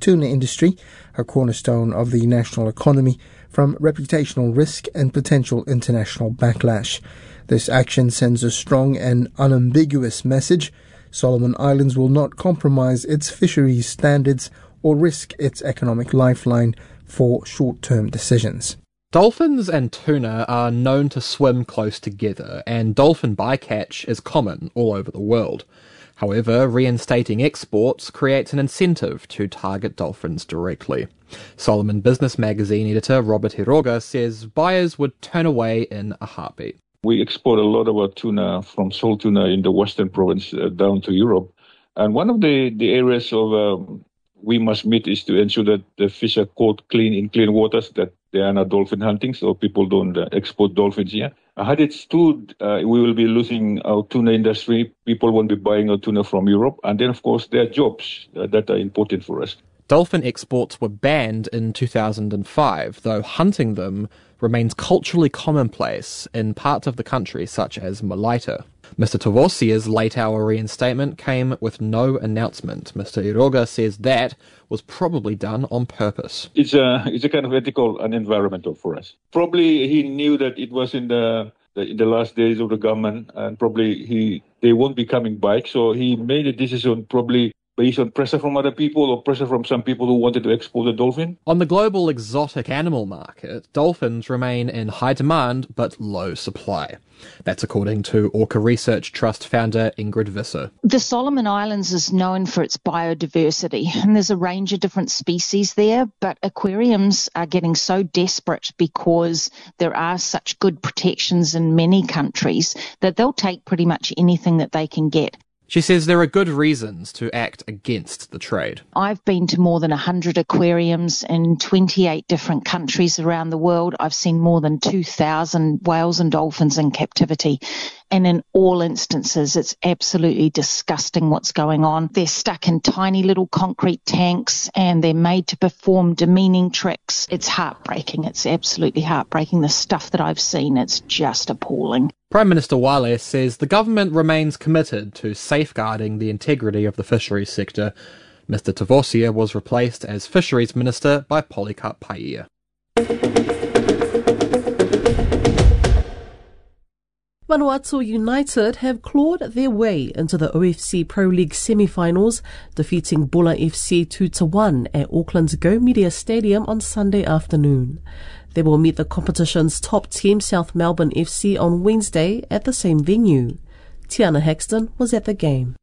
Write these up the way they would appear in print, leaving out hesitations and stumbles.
tuna industry, a cornerstone of the national economy, from reputational risk and potential international backlash. This action sends a strong and unambiguous message. Solomon Islands will not compromise its fisheries standards or risk its economic lifeline for short-term decisions. Dolphins and tuna are known to swim close together, and dolphin bycatch is common all over the world. However, reinstating exports creates an incentive to target dolphins directly. Solomon Business Magazine editor Robert Hiroga says buyers would turn away in a heartbeat. We export a lot of our tuna from salt tuna in the Western Province down to Europe. And one of the areas of we must meet is to ensure that the fish are caught clean in clean waters, that they are not dolphin hunting, so people don't export dolphins here. Had it stood, we will be losing our tuna industry. People won't be buying our tuna from Europe. And then, of course, there are jobs that are important for us. Dolphin exports were banned in 2005, though hunting them remains culturally commonplace in parts of the country such as Malaita. Mr. Tavosia's late-hour reinstatement came with no announcement. Mr. Iroga says that was probably done on purpose. It's a kind of ethical and environmental for us. Probably he knew that it was in the last days of the government, and probably they won't be coming back. So he made a decision probably based on pressure from other people or pressure from some people who wanted to export the dolphin. On the global exotic animal market, dolphins remain in high demand but low supply. That's according to Orca Research Trust founder Ingrid Visser. The Solomon Islands is known for its biodiversity, and there's a range of different species there, but aquariums are getting so desperate because there are such good protections in many countries that they'll take pretty much anything that they can get. She says there are good reasons to act against the trade. I've been to more than 100 aquariums in 28 different countries around the world. I've seen more than 2,000 whales and dolphins in captivity. And in all instances, it's absolutely disgusting what's going on. They're stuck in tiny little concrete tanks and they're made to perform demeaning tricks. It's heartbreaking. It's absolutely heartbreaking. The stuff that I've seen, it's just appalling. Prime Minister Wale says the government remains committed to safeguarding the integrity of the fisheries sector. Mr. Tavosia was replaced as Fisheries Minister by Polycarp Paia. Vanuatu United have clawed their way into the OFC Pro League semi-finals, defeating Bula FC 2-1 at Auckland's Go Media Stadium on Sunday afternoon. They will meet the competition's top team, South Melbourne FC, on Wednesday at the same venue. Tiana Hexton was at the game.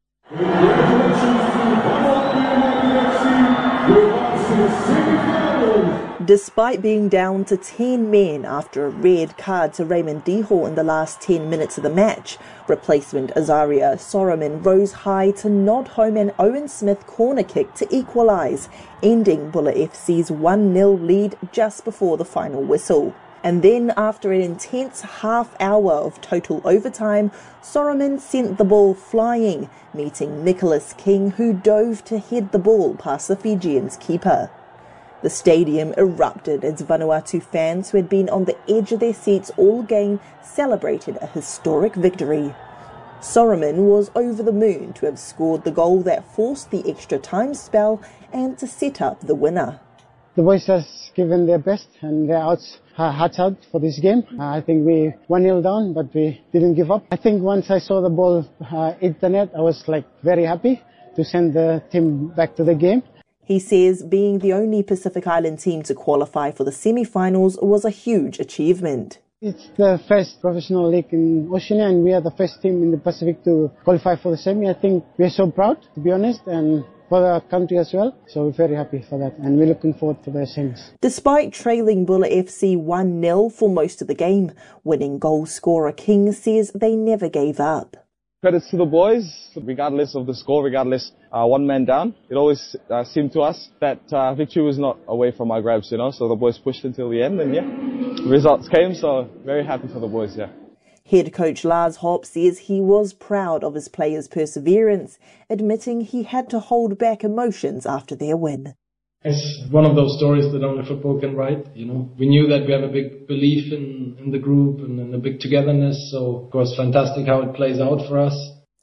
Despite being down to 10 men after a red card to Raymond Diho in the last 10 minutes of the match, replacement Azaria Soromin rose high to nod home an Owen Smith corner kick to equalise, ending Bula FC's 1-0 lead just before the final whistle. And then, after an intense half hour of total overtime, Soromin sent the ball flying, meeting Nicholas King, who dove to head the ball past the Fijians' keeper. The stadium erupted as Vanuatu fans who had been on the edge of their seats all game celebrated a historic victory. Soromin was over the moon to have scored the goal that forced the extra time spell and to set up the winner. The boys have given their best and their hearts out for this game. I think we 1-0 down, but we didn't give up. I think once I saw the ball hit the net, I was very happy to send the team back to the game. He says being the only Pacific Island team to qualify for the semi-finals was a huge achievement. It's the first professional league in Oceania, and we are the first team in the Pacific to qualify for the semi. I think we're so proud, to be honest, and for our country as well. So we're very happy for that, and we're looking forward to the semis. Despite trailing Bula FC 1-0 for most of the game, winning goal scorer King says they never gave up. Credits to the boys, regardless of the score, regardless one man down. It always seemed to us that victory was not away from our grabs, so the boys pushed until the end, and the results came, so very happy for the boys, Head coach Lars Hopp says he was proud of his players' perseverance, admitting he had to hold back emotions after their win. It's one of those stories that only football can write, We knew that we have a big belief in the group and a big togetherness, so of course fantastic how it plays out for us.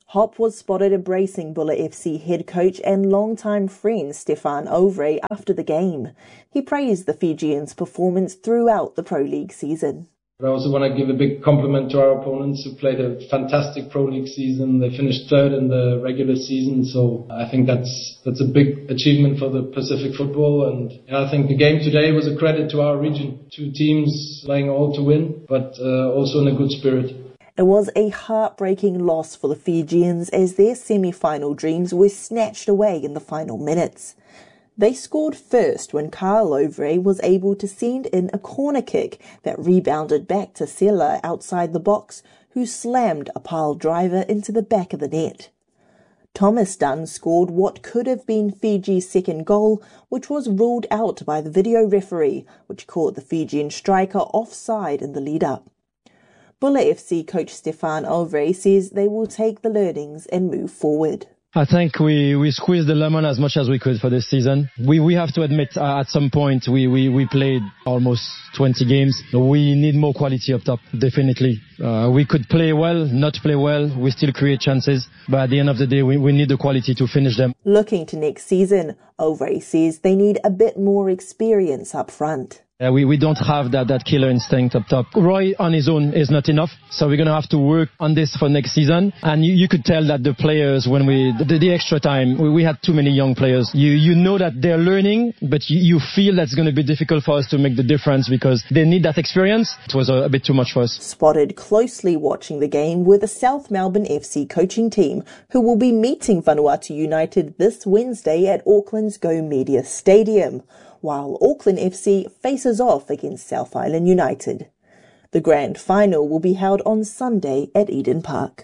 Hop was spotted embracing Bula FC head coach and longtime friend Stefan Ovre after the game. He praised the Fijians' performance throughout the Pro League season. But I also want to give a big compliment to our opponents who played a fantastic Pro League season. They finished third in the regular season, so I think that's a big achievement for the Pacific football. And I think the game today was a credit to our region. 2 teams playing all to win, but also in a good spirit. It was a heartbreaking loss for the Fijians as their semi-final dreams were snatched away in the final minutes. They scored first when Carl Ovre was able to send in a corner kick that rebounded back to Sela outside the box, who slammed a pile driver into the back of the net. Thomas Dunn scored what could have been Fiji's second goal, which was ruled out by the video referee, which caught the Fijian striker offside in the lead-up. Bula FC coach Stefan Ovre says they will take the learnings and move forward. I think we squeezed the lemon as much as we could for this season. We have to admit at some point we played almost 20 games. We need more quality up top, definitely. We could play well, not play well. We still create chances. But at the end of the day, we need the quality to finish them. Looking to next season, Ovre says they need a bit more experience up front. We don't have that killer instinct up top. Roy on his own is not enough, so we're going to have to work on this for next season. And you could tell that the players, when the extra time, we had too many young players. You know that they're learning, but you feel that's going to be difficult for us to make the difference because they need that experience. It was a bit too much for us. Spotted closely watching the game were the South Melbourne FC coaching team, who will be meeting Vanuatu United this Wednesday at Auckland's Go Media Stadium, while Auckland FC faces off against South Island United. The grand final will be held on Sunday at Eden Park.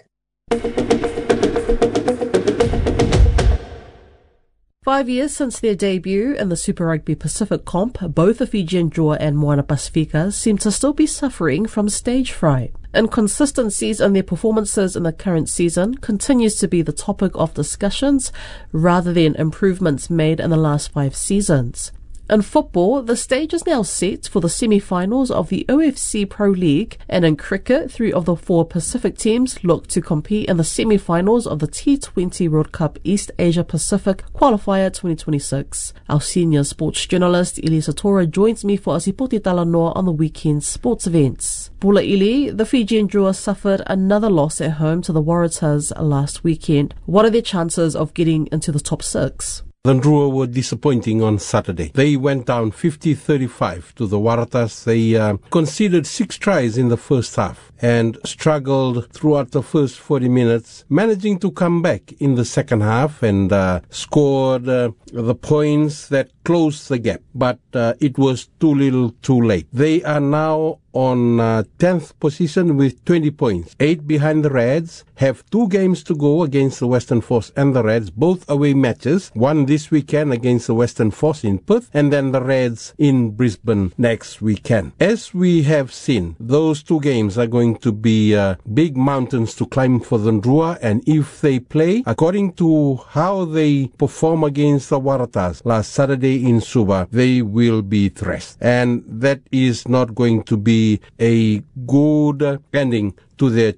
5 years since their debut in the Super Rugby Pacific Comp, both the Fijian Drua and Moana Pacifica seem to still be suffering from stage fright. Inconsistencies in their performances in the current season continues to be the topic of discussions rather than improvements made in the last 5 seasons. In football, the stage is now set for the semi-finals of the OFC Pro League, and in cricket, 3 of the 4 Pacific teams look to compete in the semi-finals of the T20 World Cup East Asia Pacific Qualifier 2026. Our senior sports journalist, Ili Satora, joins me for Asipoti Talanoa on the weekend's sports events. Bula Ili, the Fijian Drua suffered another loss at home to the Waratahs last weekend. What are their chances of getting into the top 6? The Drua were disappointing on Saturday. They went down 50-35 to the Waratahs. They conceded 6 tries in the first half and struggled throughout the first 40 minutes, managing to come back in the second half and scored the points that closed the gap. But it was too little too late. They are now on 10th position with 20 points, 8 behind the Reds, have 2 games to go against the Western Force and the Reds, both away matches, one this weekend against the Western Force in Perth, and then the Reds in Brisbane next weekend. As we have seen, those 2 games are going to be big mountains to climb for the Drua, and if they play according to how they perform against the Waratahs last Saturday in Suva, they will be thrashed. And that is not going to be a good ending to their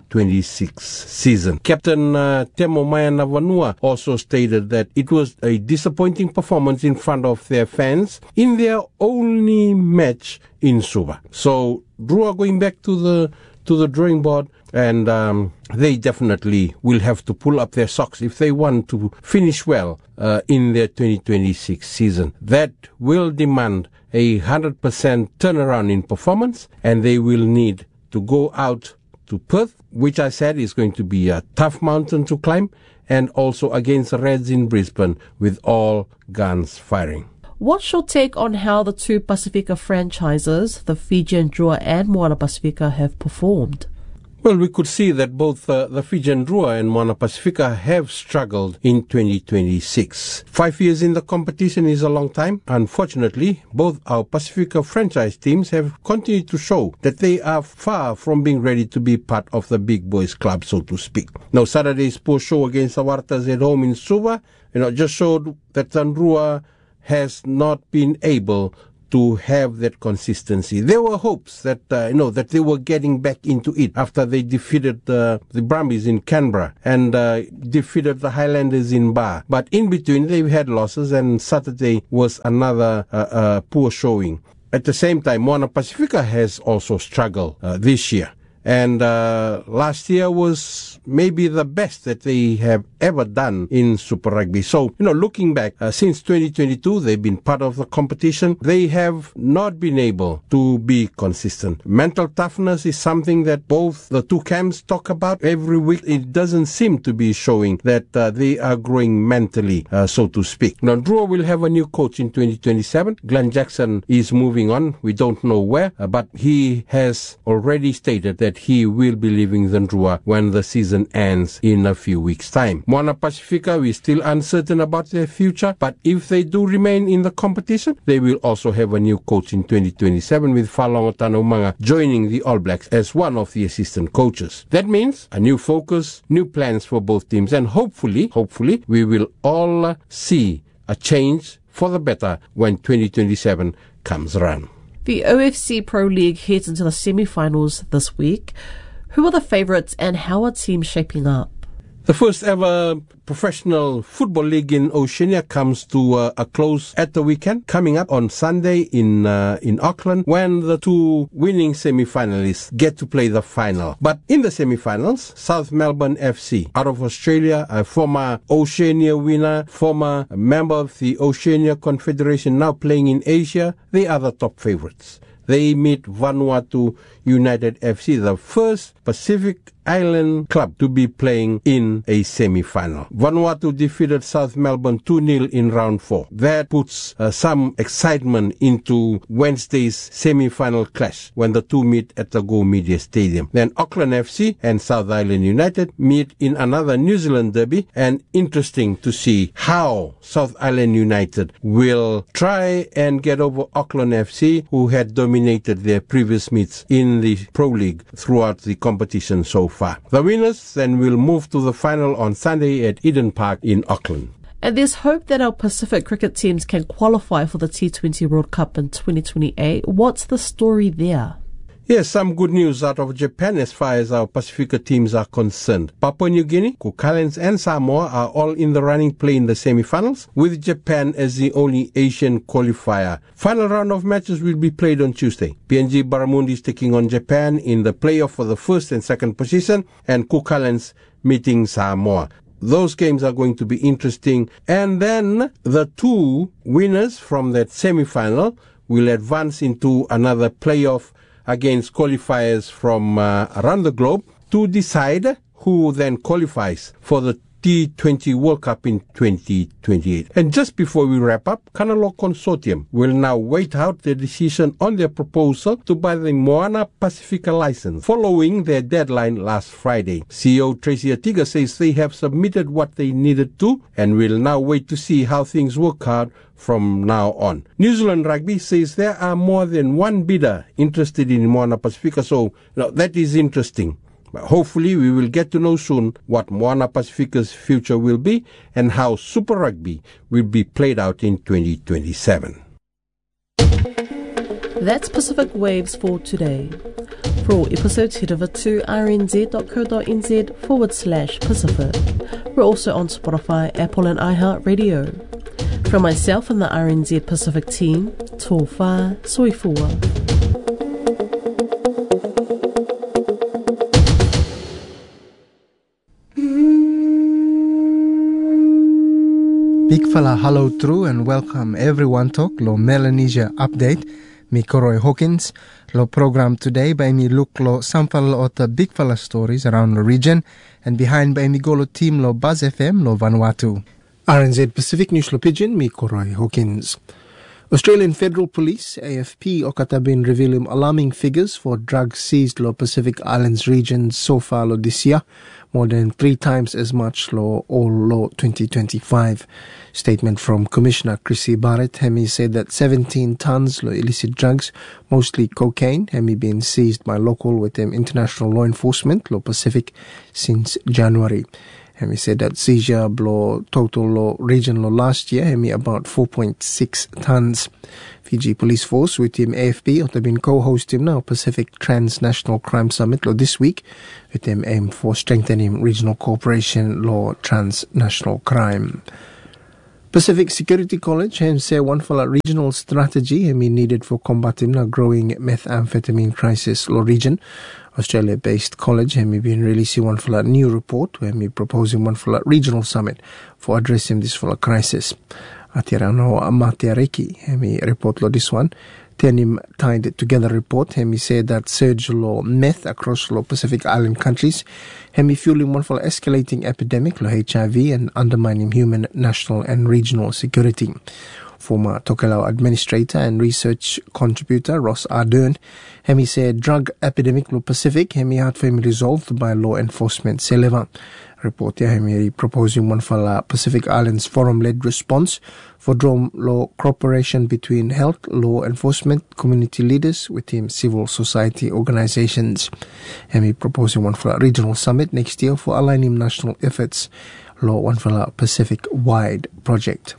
2026 season. Captain Temo Maena also stated that it was a disappointing performance in front of their fans in their only match in Suva. So Drua going back to the drawing board, and they definitely will have to pull up their socks if they want to finish well in their 2026 season. That will demand a 100% turnaround in performance, and they will need to go out to Perth, which I said is going to be a tough mountain to climb, and also against the Reds in Brisbane with all guns firing. What's your take on how the 2 Pacifica franchises, the Fijian Drua and Moana Pacifica, have performed? Well, we could see that both the Fijian Drua and Moana Pacifica have struggled in 2026. 5 years in the competition is a long time. Unfortunately, both our Pacifica franchise teams have continued to show that they are far from being ready to be part of the big boys club, so to speak. Now, Saturday's poor show against the Waratahs at home in Suva, just showed that the Drua has not been able to have that consistency. There were hopes that that they were getting back into it after they defeated the Brumbies in Canberra and defeated the Highlanders in Bar. But in between, they've had losses, and Saturday was another poor showing. At the same time, Moana Pacifica has also struggled this year. And last year was maybe the best that they have ever done in Super Rugby. So, looking back, since 2022, they've been part of the competition. They have not been able to be consistent. Mental toughness is something that both the two camps talk about every week. It doesn't seem to be showing that they are growing mentally, so to speak. Now, Drua will have a new coach in 2027. Glenn Jackson is moving on. We don't know where, but he has already stated that he will be leaving the Drua when the season ends in a few weeks' time. Moana Pacifica, we're still uncertain about their future, but if they do remain in the competition, they will also have a new coach in 2027 with Falongo Tanaumanga joining the All Blacks as one of the assistant coaches. That means a new focus, new plans for both teams, and hopefully, we will all see a change for the better when 2027 comes around. The OFC Pro League heads into the semi-finals this week. Who are the favourites and how are teams shaping up? The first ever professional football league in Oceania comes to a close at the weekend, coming up on Sunday in Auckland, when the two winning semi-finalists get to play the final. But in the semi-finals, South Melbourne FC out of Australia, a former Oceania winner, former member of the Oceania Confederation, now playing in Asia, they are the top favourites. They meet Vanuatu United FC, the first Pacific Island club to be playing in a semi-final. Vanuatu defeated South Melbourne 2-0 in round 4. That puts some excitement into Wednesday's semi-final clash when the two meet at the Go Media Stadium. Then Auckland FC and South Island United meet in another New Zealand derby, and interesting to see how South Island United will try and get over Auckland FC, who had dominated their previous meets in the Pro League throughout the competition so far. The winners then will move to the final on Sunday at Eden Park in Auckland. And there's hope that our Pacific cricket teams can qualify for the T20 World Cup in 2028. What's the story there? Yes, some good news out of Japan as far as our Pacifica teams are concerned. Papua New Guinea, Cook Islands and Samoa are all in the running play in the semi-finals, with Japan as the only Asian qualifier. Final round of matches will be played on Tuesday. PNG Barramundi is taking on Japan in the playoff for the first and second position, and Cook Islands meeting Samoa. Those games are going to be interesting. And then the two winners from that semi-final will advance into another playoff against qualifiers from around the globe to decide who then qualifies for the T20 World Cup in 2028. And just before we wrap up, Kanalo Consortium will now wait out their decision on their proposal to buy the Moana Pacifica license following their deadline last Friday. CEO Tracy Atiga says they have submitted what they needed to and will now wait to see how things work out from now on. New Zealand Rugby says there are more than one bidder interested in Moana Pacifica, so that is interesting. But hopefully we will get to know soon what Moana Pacifica's future will be and how Super Rugby will be played out in 2027. That's Pacific Waves for today. For all episodes, head over to rnz.co.nz/Pacific. We're also on Spotify, Apple and iHeartRadio. From myself and the RNZ Pacific team, tō whā, soifua. Big fella hello through and welcome everyone to lo Melanesia update. Mi Koroi Hawkins. Lo program today by me look lo sample o the big fella stories around the region, and behind by me go lo team lo Buzz FM lo Vanuatu. RNZ Pacific News lo Pigeon, mi Koroi Hawkins. Australian Federal Police, AFP, okata been revealing alarming figures for drugs seized lo Pacific Islands region so far lo this year, more than 3 times as much lo all lo 2025. Statement from Commissioner Chrissy Barrett, Hemi said that 17 tons lo illicit drugs, mostly cocaine, Hemi been seized by local with them international law enforcement lo Pacific since January. Hemi said that seizure blow total law region law last year, hemi about 4.6 tons. Fiji Police Force with him AFP have been co-hosting now Pacific Transnational Crime Summit law this week with them aim for strengthening regional cooperation law transnational crime. Pacific Security College has say one for a regional strategy needed for combating a growing methamphetamine crisis law region. Australia-based college has been releasing one for a new report where we proposing one for a regional summit for addressing this for a crisis. Atirano Amatiareki hemi report lo this one. Tenim tied together report hemi said that surge law meth across law Pacific Island countries hemi fueling one for escalating epidemic law HIV and undermining human, national and regional security. Former Tokelau administrator and research contributor Ross Ardern hemi said drug epidemic law Pacific hemi had been resolved by law enforcement Seleva. Report hemi proposing one for Pacific Islands forum-led response for drone law cooperation between health, law enforcement, community leaders within civil society organizations. Hemi proposing one for a regional summit next year for aligning national efforts, law one for a Pacific-wide project.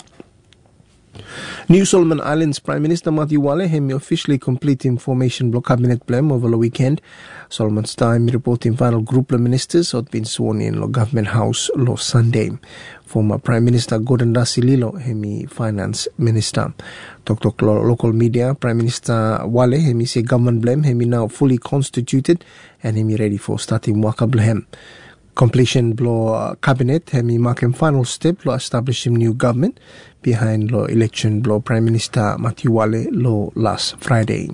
New Solomon Islands Prime Minister Matthew Wale hemi officially completing formation block cabinet blame over the weekend. Solomon's time reporting final group of ministers had been sworn in the government house last Sunday. Former Prime Minister Gordon Dasililo hemi finance minister. Talk local media Prime Minister Wale hemi say government blame hemi now fully constituted and hemi ready for starting waka blame. Completion blow cabinet hemi marking final step lo establishing new government behind lo election blow Prime Minister Matthew Wale lo last Friday.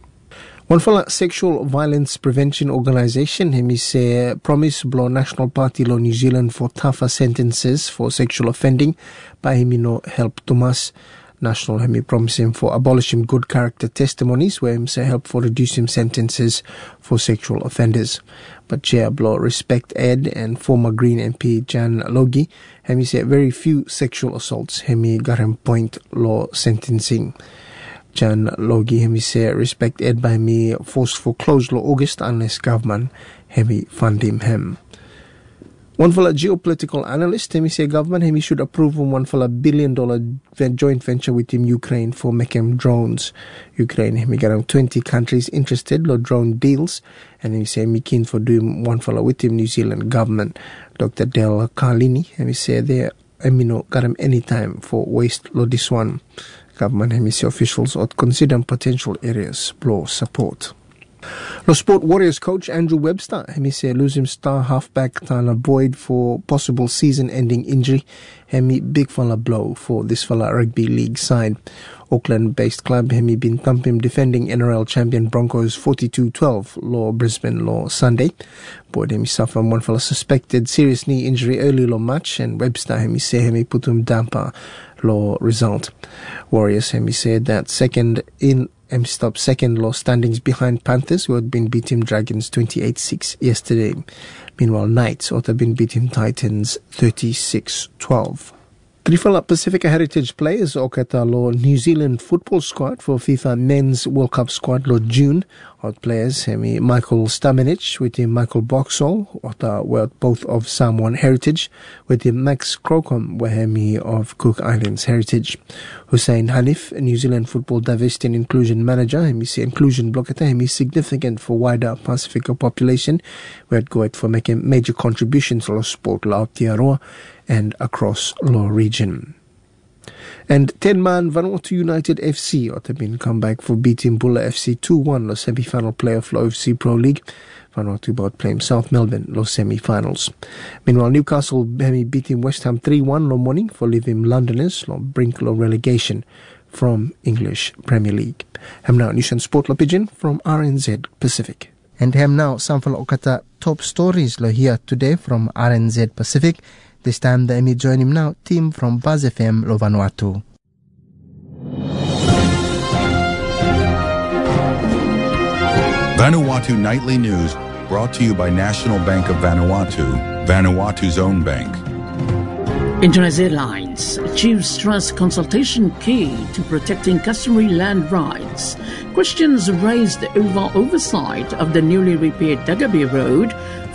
One for sexual violence prevention organisation hemi say promise blow National Party lo New Zealand for tougher sentences for sexual offending by hemi no help Thomas. National hemi promising for abolishing good character testimonies where him say help for reducing sentences for sexual offenders. But Chair Blow Respect Ed and former Green MP Jan Logie hemi say very few sexual assaults hemi got him point law sentencing. Jan Logie hemi say Respect Ed by me forced for close law August unless government hemi fund him. One for a geopolitical analyst, hemi say government hemi should approve on one for $1 billion joint venture with him Ukraine for making drones. Ukraine hemi got around 20 countries interested lo drone deals, and hemi say hemi keen for doing one for with him New Zealand government. Dr. Del Carlini hemi say there hemi no got him any time for waste lo this one. Government hemi say officials ought consider potential areas blow support. The Sport Warriors coach Andrew Webster hemi say losing star halfback Tyler Boyd for possible season-ending injury hemi big fella blow for this fella rugby league side. Auckland-based club hemi been thumping defending NRL champion Broncos 42-12 law Brisbane law Sunday. Boyd hemi suffered one fella suspected serious knee injury early law match and Webster hemi say hemi put him damper law result. Warriors hemi said that second law standings behind Panthers who had been beating Dragons 28-6 yesterday. Meanwhile, Knights ought to have been beating Titans 36-12. Trifala Pacifica Heritage players okata lo New Zealand football squad for FIFA Men's World Cup squad lo June. Hot players hemi Michael Stamenic with him Michael Boxall were both of Samoan heritage with him Max Crocombe were hemi of Cook Islands heritage. Hussein Hanif, New Zealand football diversity and inclusion manager, hemi say inclusion blockata hemi significant for wider Pacifica population where it go for making major contributions to sport la Aotearoa and across law region. And 10-man Vanuatu United FC ought to have been come back for beating Bulla FC 2-1 the semi-final playoff law FC Pro League. Vanuatu about playing South Melbourne law semi-finals. Meanwhile, Newcastle beating West Ham 3-1 law morning for leaving Londoners law brink law relegation from English Premier League. Ham now news and sport law pigeon from RNZ Pacific. And ham now some for okata top stories law here today from RNZ Pacific. This time the Emmy join him now, team from Buzz FM lo Vanuatu. Vanuatu Nightly News brought to you by National Bank of Vanuatu, Vanuatu's own bank. Internet Airlines achieves trust consultation key to protecting customary land rights. Questions raised over oversight of the newly repaired Dagabe Road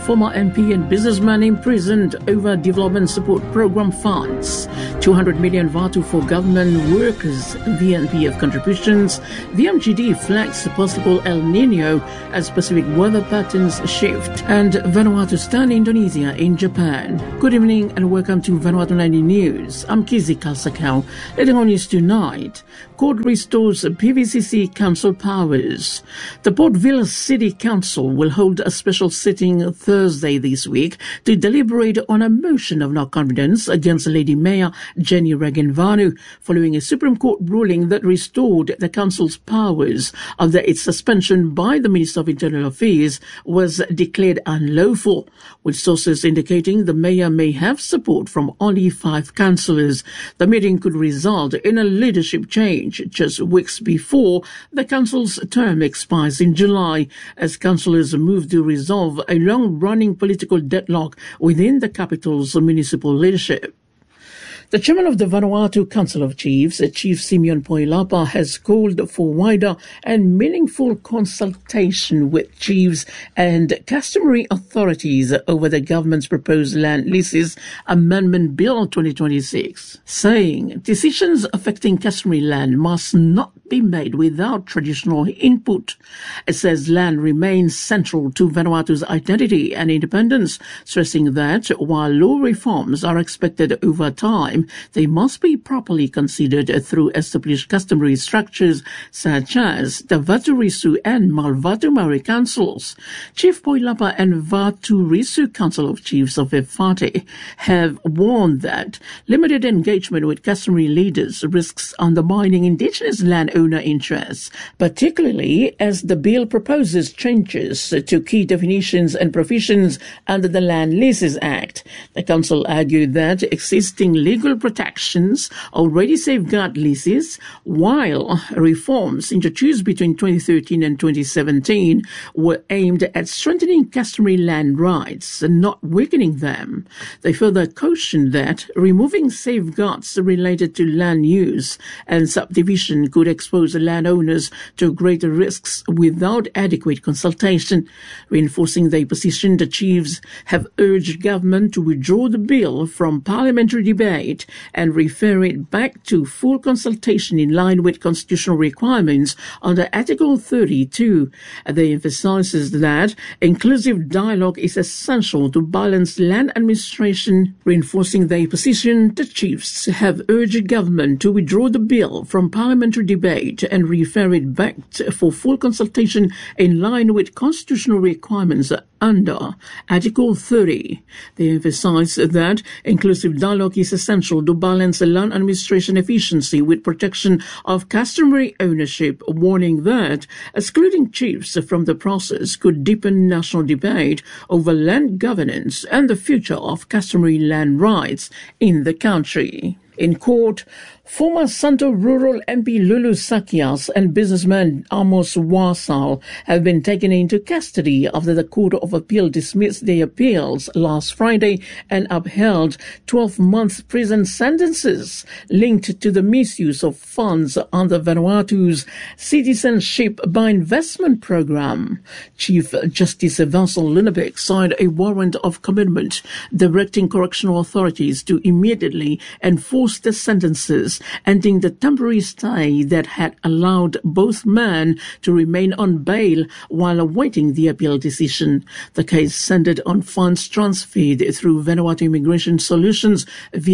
former MP and businessman imprisoned over development support program funds. 200 million Vatu for government workers, VNPF contributions. The MGD flags possible El Nino as Pacific weather patterns shift. And Vanuatu stand Indonesia in Japan. Good evening and welcome to Vanuatu 90 News. I'm Kizi Kalsakau. Leading on news tonight, court restores PVCC council powers. The Port Vila City Council will hold a special sitting Thursday this week to deliberate on a motion of no confidence against Lady Mayor Jenny Raganvanu following a Supreme Court ruling that restored the council's powers after its suspension by the Minister of Internal Affairs was declared unlawful, with sources indicating the mayor may have support from only 5 councillors. The meeting could result in a leadership change just weeks before the council's term expires in July, as councillors move to resolve a long-running political deadlock within the capital's municipal leadership. The chairman of the Vanuatu Council of Chiefs, Chief Simeon Poilapa, has called for wider and meaningful consultation with chiefs and customary authorities over the government's proposed Land Leases Amendment Bill 2026, saying decisions affecting customary land must not be made without traditional input. It says land remains central to Vanuatu's identity and independence, stressing that while law reforms are expected over time, they must be properly considered through established customary structures such as the Vaturisu and Malvatu Maori councils. Chief Poilapa and Vaturisu Council of Chiefs of Efate have warned that limited engagement with customary leaders risks undermining indigenous landowner interests, particularly as the bill proposes changes to key definitions and provisions under the Land Leases Act. The council argued that existing legal protections already safeguard leases, while reforms introduced between 2013 and 2017 were aimed at strengthening customary land rights and not weakening them. They further cautioned that removing safeguards related to land use and subdivision could expose landowners to greater risks without adequate consultation. Reinforcing their position, the chiefs have urged government to withdraw the bill from parliamentary debate and refer it back to full consultation in line with constitutional requirements under Article 32. They emphasizes that inclusive dialogue is essential to balance land administration. Reinforcing their position, the chiefs have urged government to withdraw the bill from parliamentary debate and refer it back for full consultation in line with constitutional requirements under Article 30. They emphasize that inclusive dialogue is essential to balance land administration efficiency with protection of customary ownership, warning that excluding chiefs from the process could deepen national debate over land governance and the future of customary land rights in the country. In court, former Santo Rural MP Lulu Sakias and businessman Amos Wasal have been taken into custody after the Court of Appeal dismissed their appeals last Friday and upheld 12-month prison sentences linked to the misuse of funds under Vanuatu's Citizenship by Investment Program. Chief Justice Vassal Lunabek signed a warrant of commitment directing correctional authorities to immediately enforce the sentences, ending the temporary stay that had allowed both men to remain on bail while awaiting the appeal decision. The case centered on funds transferred through Vanuatu Immigration Solutions,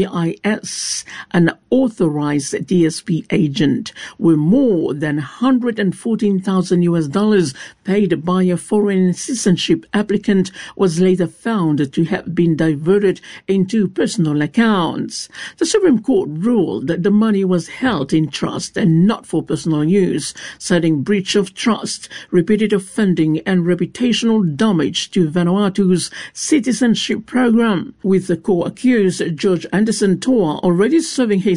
VIS, an authorized DSP agent, where more than $114,000 paid by a foreign citizenship applicant was later found to have been diverted into personal accounts. The Supreme Court ruled that the money was held in trust and not for personal use, citing breach of trust, repeated offending and reputational damage to Vanuatu's citizenship program, with the co-accused George Anderson Toa already serving his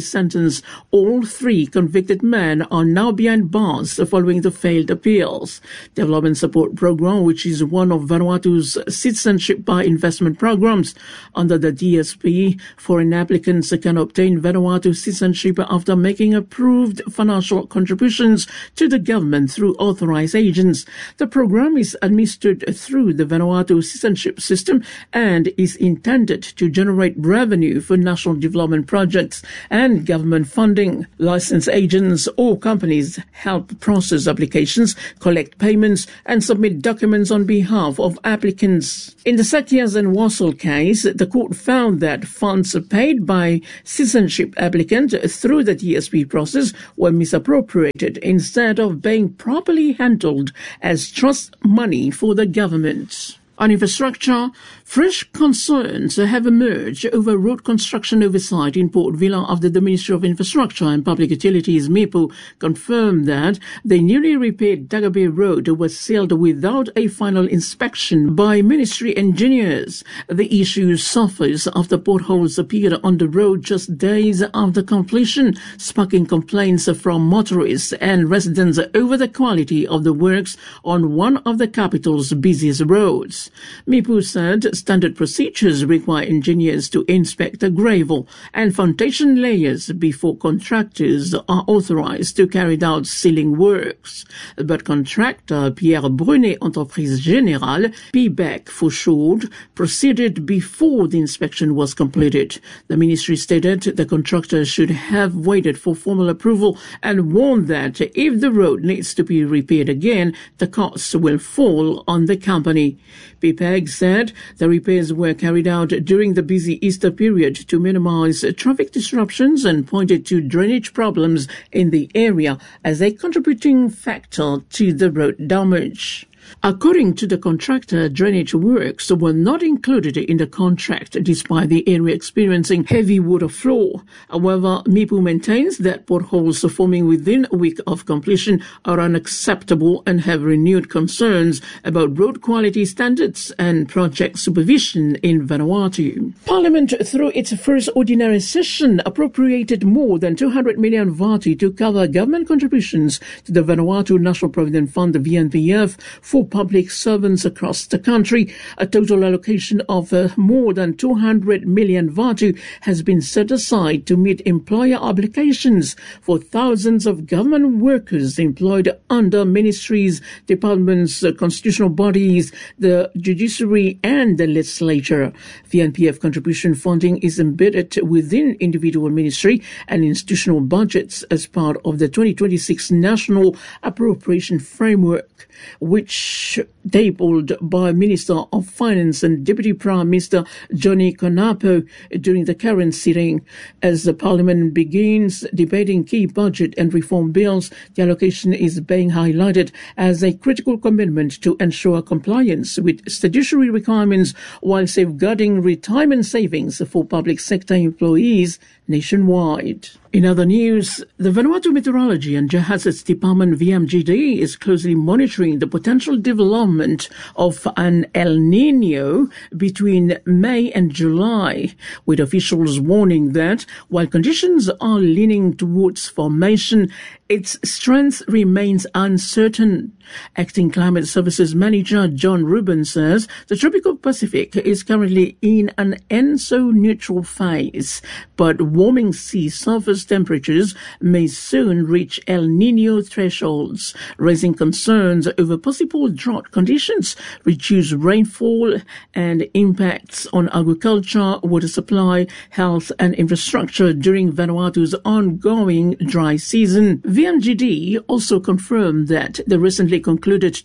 sentence. All 3 convicted men are now behind bars following the failed appeals. Development Support Program, which is one of Vanuatu's citizenship by investment programs. Under the DSP, foreign applicants can obtain Vanuatu citizenship after making approved financial contributions to the government through authorized agents. The program is administered through the Vanuatu citizenship system and is intended to generate revenue for national development projects and government funding. Licensed agents or companies help process applications, collect payments, and submit documents on behalf of applicants. In the Sakyas and Wassel case, the court found that funds paid by citizenship applicant through the DSP process were misappropriated instead of being properly handled as trust money for the government. On infrastructure, fresh concerns have emerged over road construction oversight in Port Vila after the Ministry of Infrastructure and Public Utilities, MIPU, confirmed that the newly repaired Dagabay Road was sealed without a final inspection by ministry engineers. The issue surfaced after potholes appeared on the road just days after completion, sparking complaints from motorists and residents over the quality of the works on one of the capital's busiest roads. MIPU said standard procedures require engineers to inspect the gravel and foundation layers before contractors are authorized to carry out sealing works. But contractor Pierre Brunet Entreprise Générale, PBEC for short, proceeded before the inspection was completed. The ministry stated the contractor should have waited for formal approval and warned that if the road needs to be repaired again, the costs will fall on the company. PPEG said the repairs were carried out during the busy Easter period to minimize traffic disruptions and pointed to drainage problems in the area as a contributing factor to the road damage. According to the contractor, drainage works were not included in the contract despite the area experiencing heavy water flow. However, MIPU maintains that potholes forming within a week of completion are unacceptable and have renewed concerns about road quality standards and project supervision in Vanuatu. Parliament, through its first ordinary session, appropriated more than 200 million Vati to cover government contributions to the Vanuatu National Provident Fund, the VNPF, for public servants across the country. A total allocation of more than 200 million Vatu has been set aside to meet employer obligations for thousands of government workers employed under ministries, departments, constitutional bodies, the judiciary and the legislature. VNPF contribution funding is embedded within individual ministry and institutional budgets as part of the 2026 National Appropriation Framework, which tabled by Minister of Finance and Deputy Prime Minister Johnny Konapo during the current sitting. As the Parliament begins debating key budget and reform bills, the allocation is being highlighted as a critical commitment to ensure compliance with statutory requirements while safeguarding retirement savings for public sector employees nationwide. In other news, the Vanuatu Meteorology and Geohazards Department VMGD is closely monitoring the potential development of an El Niño between May and July, with officials warning that while conditions are leaning towards formation, its strength remains uncertain. Acting Climate Services Manager John Rubin says the tropical Pacific is currently in an ENSO-neutral phase, but warming sea surface temperatures may soon reach El Niño thresholds, raising concerns over possible drought conditions, reduced rainfall, and impacts on agriculture, water supply, health, and infrastructure during Vanuatu's ongoing dry season. VMGD also confirmed that the recently concluded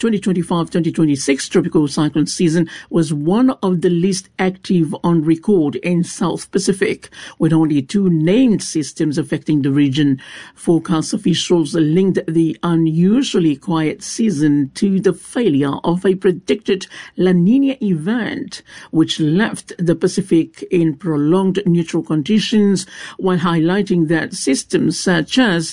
2025-2026 tropical cyclone season was one of the least active on record in South Pacific, with only 2 named systems affecting the region. Forecast officials linked the unusually quiet season to the failure of a predicted La Niña event, which left the Pacific in prolonged neutral conditions, while highlighting that systems such as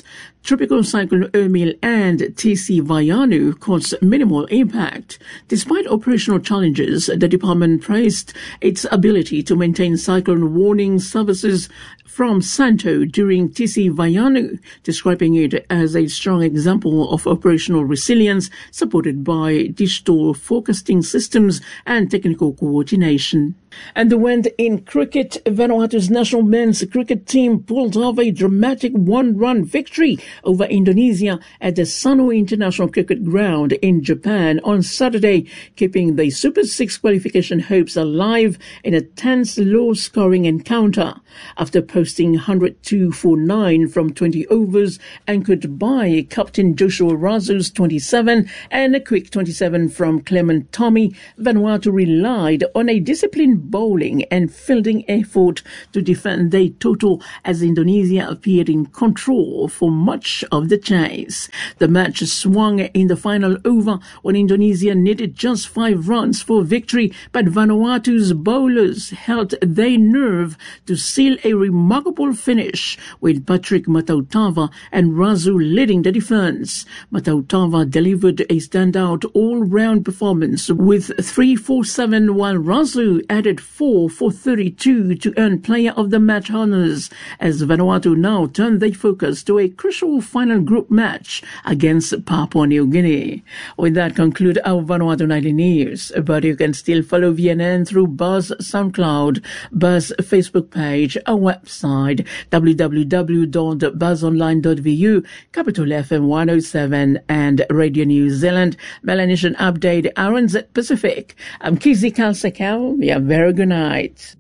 Tropical Cyclone Emil and TC Vaianu caused minimal impact. Despite operational challenges, the department praised its ability to maintain cyclone warning services from Santo during TC Vaianu, describing it as a strong example of operational resilience supported by digital forecasting systems and technical coordination. And the wind in cricket, Vanuatu's national men's cricket team pulled off a dramatic one-run victory over Indonesia at the Sano International Cricket Ground in Japan on Saturday, keeping the Super 6 qualification hopes alive in a tense, low-scoring encounter. After posting 102 for 9 from 20 overs, anchored by Captain Joshua Razu's 27 and a quick 27 from Clement Tommy, Vanuatu relied on a disciplined bowling and fielding effort to defend their total as Indonesia appeared in control for much of the chase. The match swung in the final over when Indonesia needed just 5 runs for victory, but Vanuatu's bowlers held their nerve to seal a remarkable finish with Patrick Matautava and Razu leading the defence. Matautava delivered a standout all-round performance with 3 for 7, while Razu added 4 for 32 to earn Player of the Match honours, as Vanuatu now turn their focus to a crucial final group match against Papua New Guinea. With that, conclude our Vanuatu Nightly News, but you can still follow VNN through Buzz SoundCloud, Buzz Facebook page, our website www.buzzonline.vu, Capital FM 107 and Radio New Zealand, Melanesian Update, RNZ Pacific. I'm Kizzy Kalsakau. Yeah, very good night.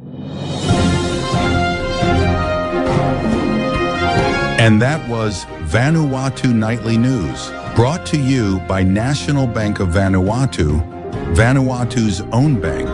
And that was Vanuatu Nightly News, brought to you by National Bank of Vanuatu, Vanuatu's own bank.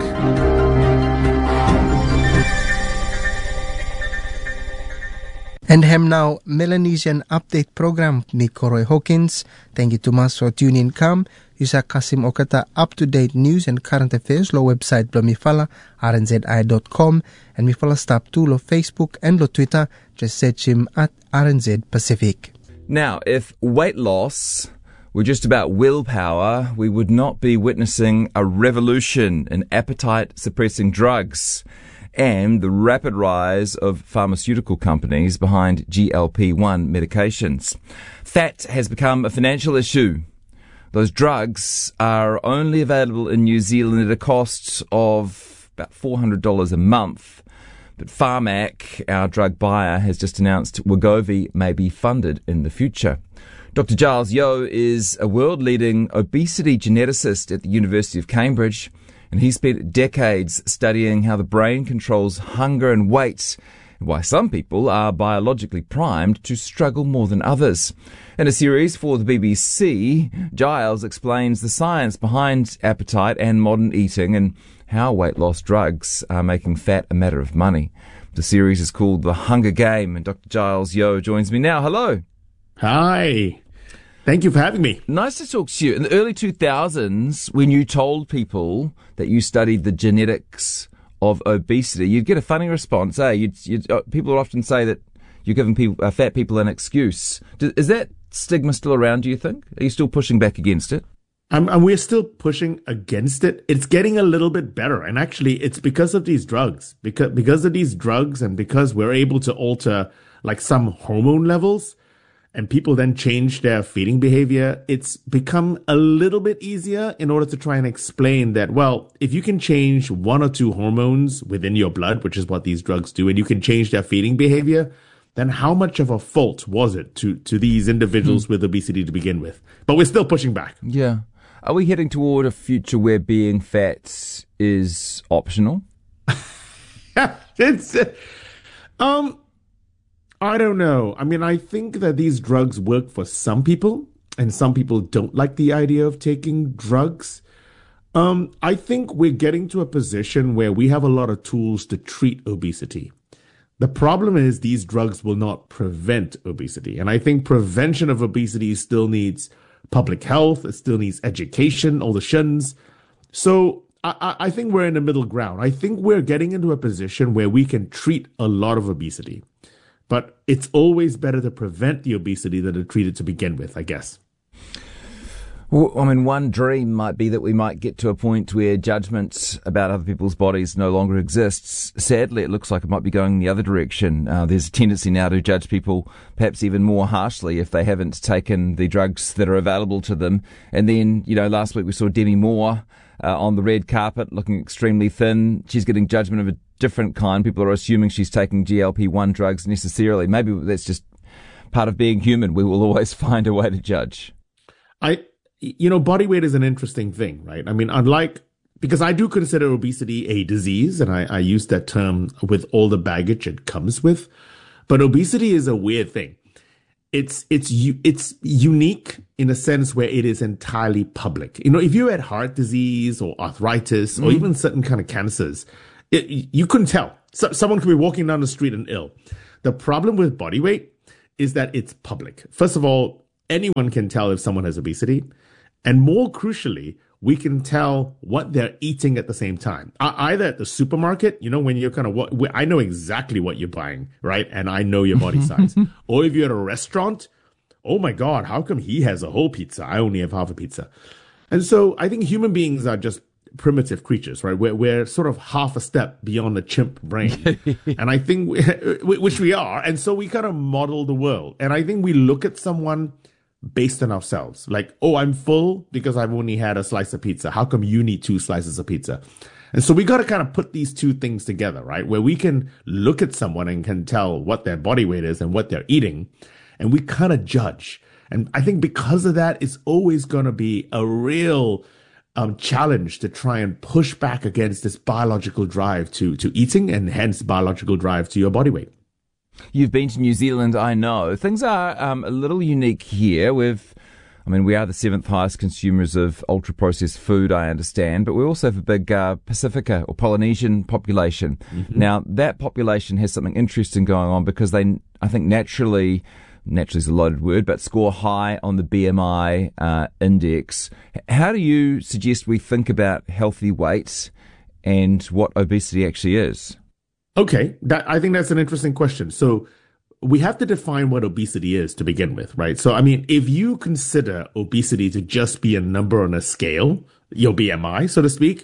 And now Melanesian Update Program ni Koroy Hawkins. Thank you to mas for tuning come. Yusa Kasim Okata up-to-date news and current affairs lo website blo mifala rnzi.com and mifala stop to lo Facebook and lo Twitter. Just search him at RNZ Pacific. Now, if weight loss were just about willpower, we would not be witnessing a revolution in appetite-suppressing drugs and the rapid rise of pharmaceutical companies behind GLP-1 medications. Fat has become a financial issue. Those drugs are only available in New Zealand at a cost of about $400 a month. But Pharmac, our drug buyer, has just announced Wegovy may be funded in the future. Dr. Giles Yeo is a world-leading obesity geneticist at the University of Cambridge, and he spent decades studying how the brain controls hunger and weight, and why some people are biologically primed to struggle more than others. In a series for the BBC, Giles explains the science behind appetite and modern eating and how weight loss drugs are making fat a matter of money. The series is called The Hunger Game, and Dr. Giles Yeo joins me now. Hello. Hi. Thank you for having me. Nice to talk to you. In the early 2000s, when you told people that you studied the genetics of obesity, you'd get a funny response. People would often say that you're giving fat people an excuse. Is that stigma still around, do you think? Are you still pushing back against it? And we're still pushing against it. It's getting a little bit better. And actually, it's because of these drugs. Because of these drugs and because we're able to alter like some hormone levels and people then change their feeding behavior, it's become a little bit easier in order to try and explain that, well, if you can change 1 or 2 hormones within your blood, which is what these drugs do, and you can change their feeding behavior, then how much of a fault was it to these individuals with obesity to begin with? But we're still pushing back. Yeah. Are we heading toward a future where being fat is optional? I don't know. I mean, I think that these drugs work for some people, and some people don't like the idea of taking drugs. I think we're getting to a position where we have a lot of tools to treat obesity. The problem is these drugs will not prevent obesity. And I think prevention of obesity still needs public health. It still needs education, all the shuns. So I think we're in the middle ground. I think we're getting into a position where we can treat a lot of obesity. But it's always better to prevent the obesity than to treat it to begin with, I guess. Well, I mean, one dream might be that we might get to a point where judgment about other people's bodies no longer exists. Sadly, it looks like it might be going the other direction. There's a tendency now to judge people perhaps even more harshly if they haven't taken the drugs that are available to them. And then, last week we saw Demi Moore on the red carpet looking extremely thin. She's getting judgment of a different kind. People are assuming she's taking GLP-1 drugs necessarily. Maybe that's just part of being human. We will always find a way to judge. Body weight is an interesting thing, right? I mean, because I do consider obesity a disease, and I use that term with all the baggage it comes with, but obesity is a weird thing. It's unique in a sense where it is entirely public. If you had heart disease or arthritis or even certain kind of cancers, you couldn't tell. Someone could be walking down the street and ill. The problem with body weight is that it's public. First of all, anyone can tell if someone has obesity. And more crucially, we can tell what they're eating at the same time. Either at the supermarket, when you're I know exactly what you're buying, right? And I know your body size. Or if you're at a restaurant, oh my God, how come he has a whole pizza? I only have half a pizza. And so I think human beings are just primitive creatures, right? We're sort of half a step beyond the chimp brain. And I think, which we are. And so we kind of model the world. And I think we look at someone based on ourselves. Like, oh, I'm full because I've only had a slice of pizza. How come you need 2 slices of pizza? And so we got to kind of put these two things together, right? Where we can look at someone and can tell what their body weight is and what they're eating. And we kind of judge. And I think because of that, it's always going to be a real challenge to try and push back against this biological drive to eating and hence biological drive to your body weight. You've been to New Zealand, I know. Things are a little unique here. We are the 7th highest consumers of ultra-processed food, I understand, but we also have a big Pacifica or Polynesian population. Mm-hmm. Now, that population has something interesting going on because they, I think naturally is a loaded word, but score high on the BMI index. How do you suggest we think about healthy weight and what obesity actually is? Okay, I think that's an interesting question. So we have to define what obesity is to begin with, right? So, if you consider obesity to just be a number on a scale, your BMI, so to speak,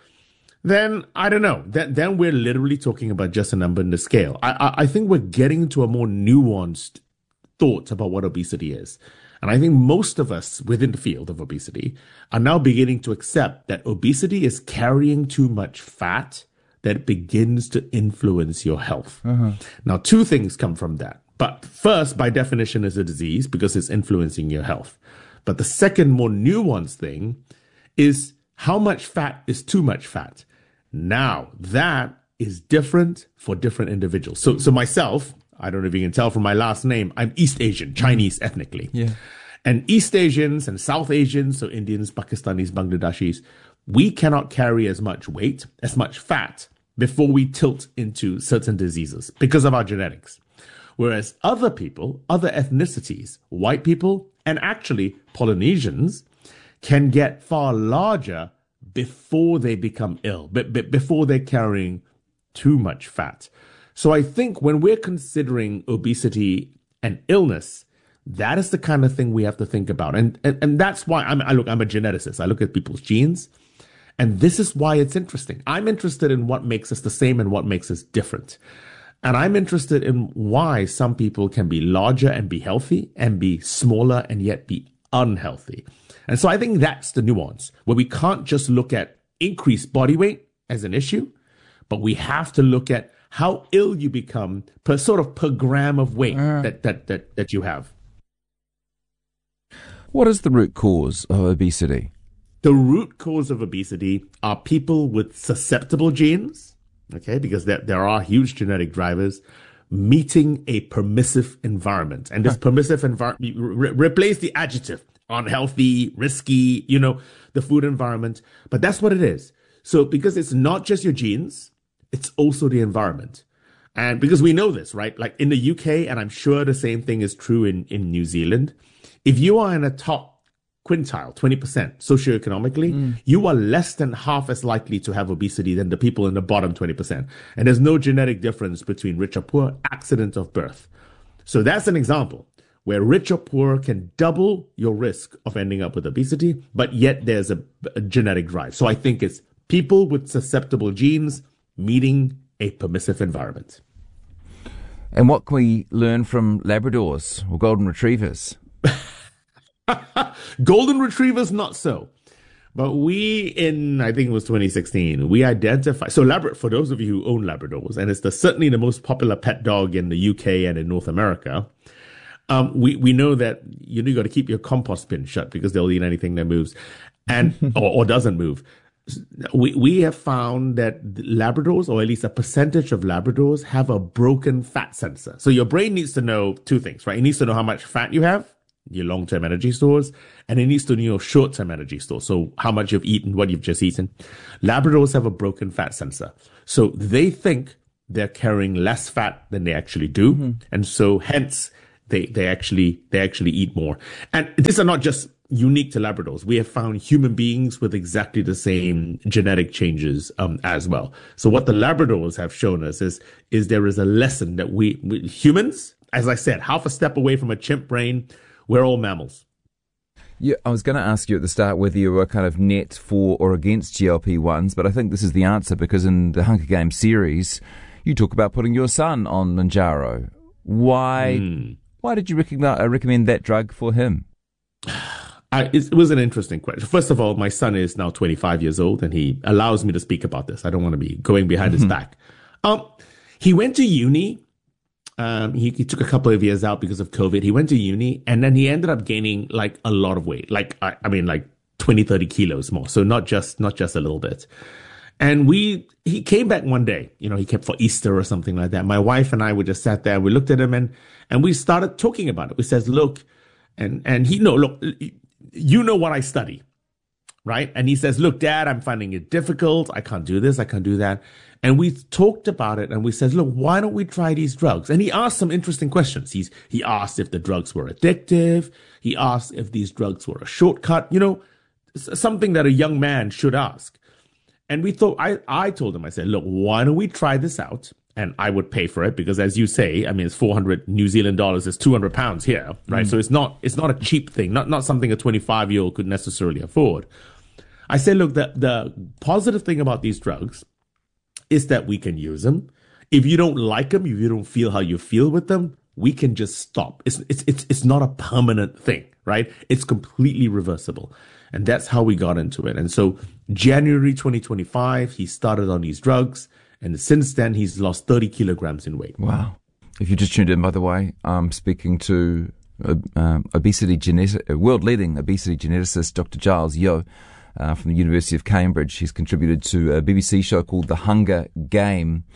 then I don't know. Then we're literally talking about just a number in the scale. I think we're getting into a more nuanced thought about what obesity is. And I think most of us within the field of obesity are now beginning to accept that obesity is carrying too much fat that begins to influence your health. Uh-huh. Now, 2 things come from that. But first, by definition, is a disease because it's influencing your health. But the second, more nuanced thing is how much fat is too much fat. Now, that is different for different individuals. So myself, I don't know if you can tell from my last name, I'm East Asian, Chinese ethnically. Yeah. And East Asians and South Asians, so Indians, Pakistanis, Bangladeshis, we cannot carry as much weight, as much fat, before we tilt into certain diseases because of our genetics. Whereas other people, other ethnicities, white people, and actually Polynesians can get far larger before they become ill, before they're carrying too much fat. So I think when we're considering obesity and illness, that is the kind of thing we have to think about. And that's why I'm a geneticist. I look at people's genes. And this is why it's interesting. I'm interested in what makes us the same and what makes us different. And I'm interested in why some people can be larger and be healthy and be smaller and yet be unhealthy. And so I think that's the nuance, where we can't just look at increased body weight as an issue, but we have to look at how ill you become per gram of weight that you have. What is the root cause of obesity? The root cause of obesity are people with susceptible genes, okay, because there are huge genetic drivers, meeting a permissive environment. And this permissive environment, replace the adjective, unhealthy, risky, the food environment. But that's what it is. So because it's not just your genes, it's also the environment. And because we know this, right? Like in the UK, and I'm sure the same thing is true in New Zealand, if you are in a top quintile, 20%, socioeconomically, you are less than half as likely to have obesity than the people in the bottom 20%. And there's no genetic difference between rich or poor, accident of birth. So that's an example where rich or poor can double your risk of ending up with obesity, but yet there's a genetic drive. So I think it's people with susceptible genes meeting a permissive environment. And what can we learn from Labradors or Golden Retrievers? Golden Retrievers, not so. But I think it was 2016, we identified, for those of you who own Labradors, and it's certainly the most popular pet dog in the UK and in North America, we know that you got to keep your compost bin shut because they'll eat anything that moves and or doesn't move. We have found that Labradors, or at least a percentage of Labradors, have a broken fat sensor. So your brain needs to know two things, right? It needs to know how much fat you have, your long-term energy stores, and it needs to know your short-term energy stores. So how much you've eaten, what you've just eaten. Labradors have a broken fat sensor. So they think they're carrying less fat than they actually do. Mm-hmm. And so hence they actually eat more. And these are not just unique to Labradors. We have found human beings with exactly the same genetic changes as well. So what the Labradors have shown us is there is a lesson that we humans, as I said, half a step away from a chimp brain, we're all mammals. Yeah, I was going to ask you at the start whether you were kind of net for or against GLP-1s, but I think this is the answer because in the Hunger Games series, you talk about putting your son on Mounjaro. Why did you recommend that drug for him? It was an interesting question. First of all, my son is now 25 years old, and he allows me to speak about this. I don't want to be going behind his back. He went to uni. He took a couple of years out because of COVID. He went to uni, and then he ended up gaining like a lot of weight, like 20, 30 kilos more. So not just a little bit. And he came back one day, he came for Easter or something like that. My wife and I were just sat there, and we looked at him and we started talking about it. We said, look, and he, no, look, you know what I study, right? And he says, look, Dad, I'm finding it difficult. I can't do this. I can't do that. And we talked about it, and we said, look, why don't we try these drugs? And he asked some interesting questions. He asked if the drugs were addictive. He asked if these drugs were a shortcut, something that a young man should ask. And we thought, I told him, I said, look, why don't we try this out? And I would pay for it because, as you say, it's 400 New Zealand dollars, it's 200 pounds here, right? So it's not a cheap thing, not something a 25-year-old could necessarily afford. I said, look, the positive thing about these drugs is that we can use them. If you don't like them, if you don't feel how you feel with them, we can just stop. It's not a permanent thing, right? It's completely reversible. And that's how we got into it. And so January 2025, he started on these drugs. And since then, he's lost 30 kilograms in weight. Wow. If you just tuned in, by the way, I'm speaking to world-leading obesity geneticist, Dr. Giles Yeo, from the University of Cambridge. He's contributed to a BBC show called The Hunger Game.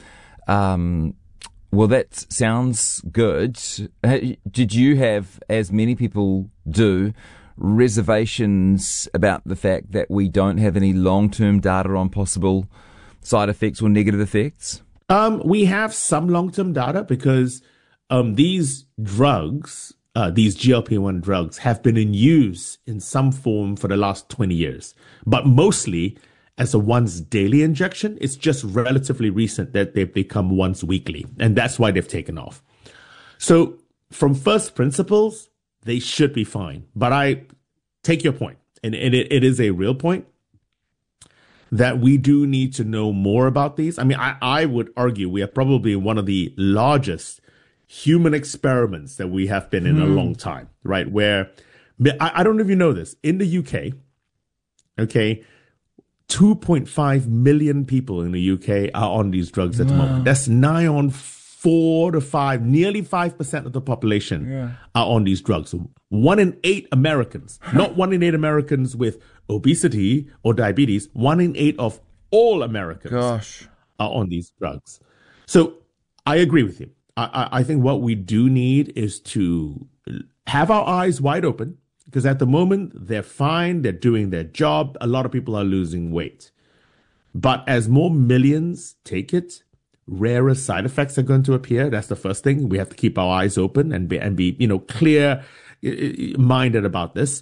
Well, that sounds good. Did you have, as many people do, reservations about the fact that we don't have any long-term data on possible side effects or negative effects? We have some long-term data because these drugs, these GLP-1 drugs, have been in use in some form for the last 20 years, but mostly as a once daily injection. It's just relatively recent that they've become once weekly, and that's why they've taken off. So from first principles, they should be fine. But I take your point, and it is a real point, that we do need to know more about these. I would argue we are probably one of the largest human experiments that we have been in a long time, right? Where, I don't know if you know this, in the UK, 2.5 million people in the UK are on these drugs at the moment. That's nigh on 4 to 5, nearly 5% of the population are on these drugs. 1 in 8 Americans, not 1 in 8 Americans with obesity or diabetes, 1 in 8 of all Americans are on these drugs. So I agree with you. I think what we do need is to have our eyes wide open, because at the moment they're fine, they're doing their job. A lot of people are losing weight. But as more millions take it, rarer side effects are going to appear. That's the first thing. We have to keep our eyes open and be clear minded about this.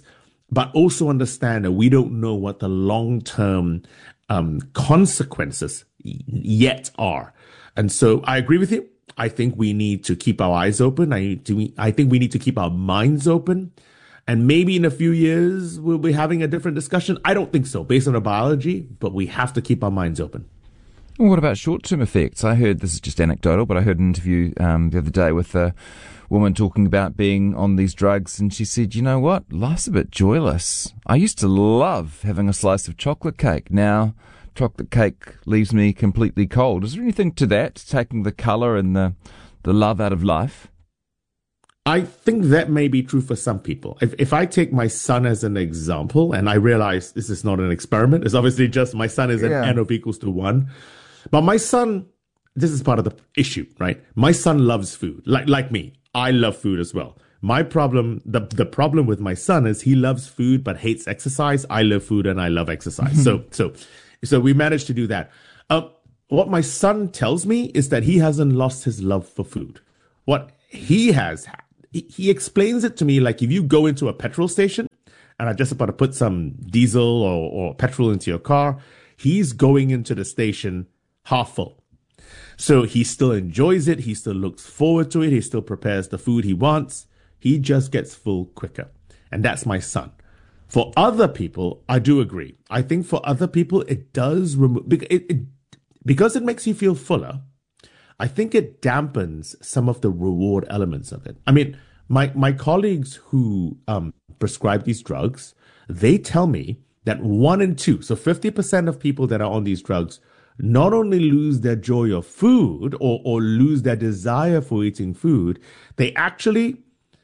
but also understand that we don't know what the long-term consequences yet are. And so I agree with you. I think we need to keep our eyes open. I think we need to keep our minds open. And maybe in a few years, we'll be having a different discussion. I don't think so, based on our biology, but we have to keep our minds open. Well, what about short-term effects? I heard, this is just anecdotal, but I heard an interview the other day with a woman talking about being on these drugs, and she said, you know what, life's a bit joyless. I used to love having a slice of chocolate cake. Now, chocolate cake leaves me completely cold. Is there anything to that, taking the colour and the love out of life? I think that may be true for some people. If I take my son as an example, and I realize this is not an experiment, it's obviously just my son is an N of equals to 1. But my son, this is part of the issue, right? My son loves food, like me. I love food as well. My problem, the problem with my son is he loves food but hates exercise. I love food and I love exercise. So we managed to do that. What my son tells me is that he hasn't lost his love for food. What he has, he explains it to me like if you go into a petrol station and are just about to put some diesel or petrol into your car, he's going into the station half full. So he still enjoys it. He still looks forward to it. He still prepares the food he wants. He just gets full quicker. And that's my son. For other people, I do agree. I think for other people, it does remove, because it makes you feel fuller. I think it dampens some of the reward elements of it. I mean, my colleagues who prescribe these drugs, they tell me that 1 in 2, so 50% of people that are on these drugs, not only lose their joy of food or lose their desire for eating food, they actually,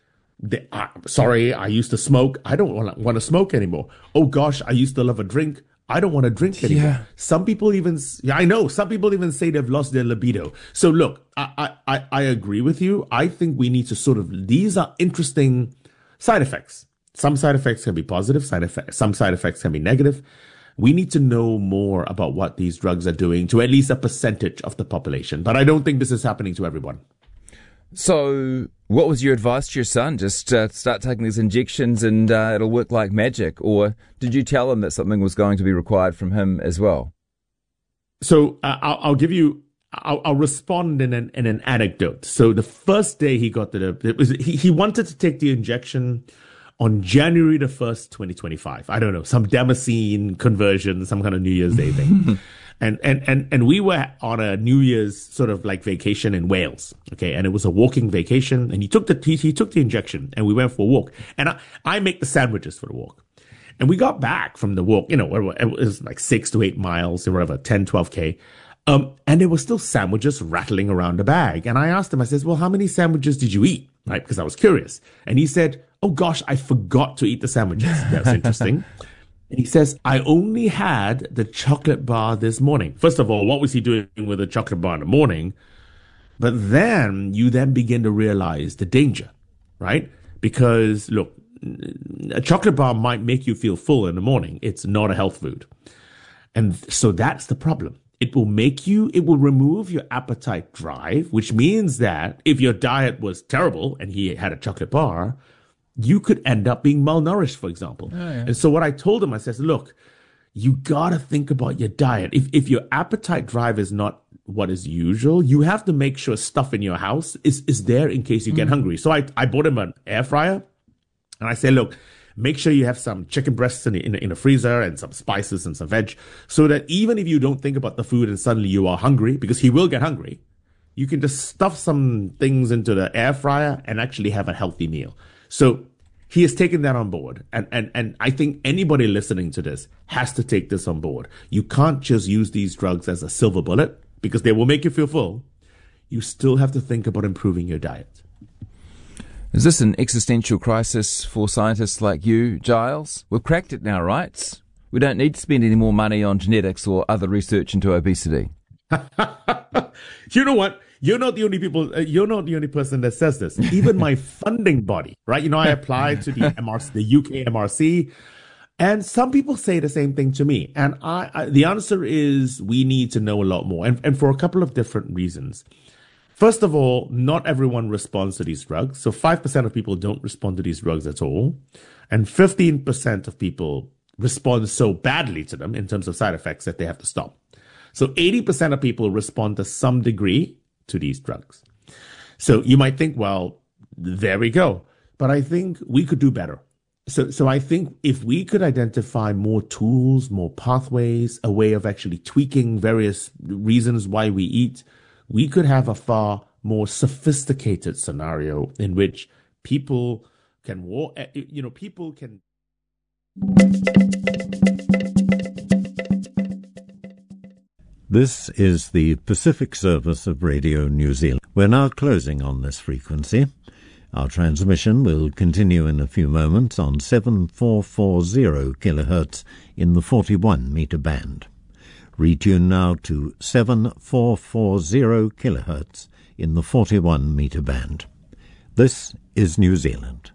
sorry, I used to smoke. I don't want to smoke anymore. Oh gosh, I used to love a drink. I don't want to drink anymore. Yeah. Some people even, I know, some people even say they've lost their libido. So look, I agree with you. I think we need to these are interesting side effects. Some side effects can be positive, some side effects can be negative. We need to know more about what these drugs are doing to at least a percentage of the population. But I don't think this is happening to everyone. So what was your advice to your son? Just start taking these injections and it'll work like magic? Or did you tell him that something was going to be required from him as well? So I'll respond in an anecdote. So the first day he got he wanted to take the injection on January the 1st, 2025. I don't know, some Damascene conversion, some kind of New Year's Day thing. And we were on a New Year's sort of like vacation in Wales. Okay. And it was a walking vacation, and he took the injection and we went for a walk, and I make the sandwiches for the walk. And we got back from the walk, it was like 6 to 8 miles or whatever, 10, 12K. And there were still sandwiches rattling around the bag. And I asked him, I says, well, how many sandwiches did you eat? Right. Because I was curious. And he said, oh gosh, I forgot to eat the sandwiches. That's interesting. And he says, I only had the chocolate bar this morning. First of all, what was he doing with the chocolate bar in the morning? But then you begin to realize the danger, right? Because look, a chocolate bar might make you feel full in the morning. It's not a health food. And so that's the problem. It will remove your appetite drive, which means that if your diet was terrible and he had a chocolate bar, you could end up being malnourished, for example. Oh, yeah. And so what I told him, I said, look, you got to think about your diet. If your appetite drive is not what is usual, you have to make sure stuff in your house is there in case you get hungry. So I bought him an air fryer, and I said, look, make sure you have some chicken breasts in the freezer and some spices and some veg, so that even if you don't think about the food and suddenly you are hungry, because he will get hungry, you can just stuff some things into the air fryer and actually have a healthy meal. So he has taken that on board. And I think anybody listening to this has to take this on board. You can't just use these drugs as a silver bullet because they will make you feel full. You still have to think about improving your diet. Is this an existential crisis for scientists like you, Giles? We've cracked it now, right? We don't need to spend any more money on genetics or other research into obesity. You know what? You're not the only person that says this. Even my funding body, right? I applied to the MRC, the UK MRC, and some people say the same thing to me. And the answer is we need to know a lot more, and for a couple of different reasons. First of all, not everyone responds to these drugs. So 5% of people don't respond to these drugs at all. And 15% of people respond so badly to them in terms of side effects that they have to stop. So 80% of people respond to some degree to these drugs. So you might think, well, there we go. But I think we could do better. So I think if we could identify more tools, more pathways, a way of actually tweaking various reasons why we eat, we could have a far more sophisticated scenario in which people can people can. This is the Pacific service of Radio New Zealand. We're now closing on this frequency. Our transmission will continue in a few moments on 7440 kHz in the 41 metre band. Retune now to 7440 kHz in the 41 metre band. This is New Zealand.